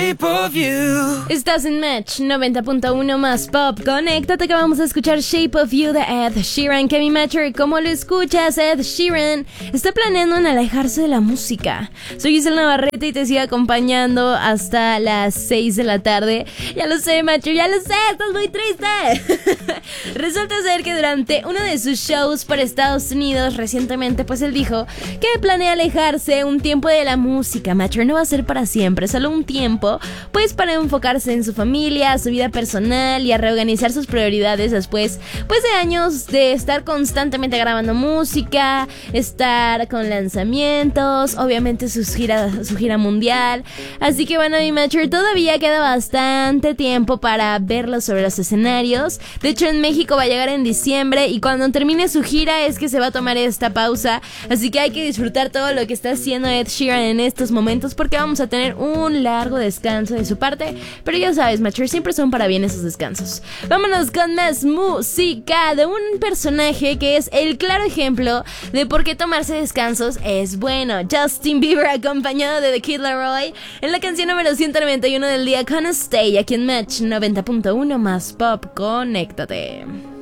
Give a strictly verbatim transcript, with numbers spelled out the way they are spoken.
shape of you. Estás en Match noventa punto uno más Pop. Conéctate que vamos a escuchar Shape of You de Ed Sheeran. Que mi Matcher, como lo escuchas, Ed Sheeran está planeando en alejarse de la música. Soy Giselle Navarrete y te sigo acompañando hasta las seis de la tarde. Ya lo sé, Matcher, ya lo sé, estás muy triste. Resulta ser que durante uno de sus shows por Estados Unidos recientemente, pues él dijo que planea alejarse un tiempo de la música. Matcher, no va a ser para siempre, solo un tiempo, pues para enfocarse en su familia, su vida personal y a reorganizar sus prioridades después pues de años de estar constantemente grabando música, estar con lanzamientos, obviamente sus gira, su gira mundial. Así que bueno, mi Matcher, todavía queda bastante tiempo para verlo sobre los escenarios. De hecho, en México va a llegar en diciembre y cuando termine su gira es que se va a tomar esta pausa. Así que hay que disfrutar todo lo que está haciendo Ed Sheeran en estos momentos porque vamos a tener un largo descanso de su parte. Pero ya sabes, Matcher, siempre son para bien esos descansos. Vámonos con más música de un personaje que es el claro ejemplo de por qué tomarse descansos es bueno. Justin Bieber acompañado de The Kid Laroi en la canción número ciento noventa y uno del día con Stay, aquí en Match noventa punto uno más Pop. Conéctate.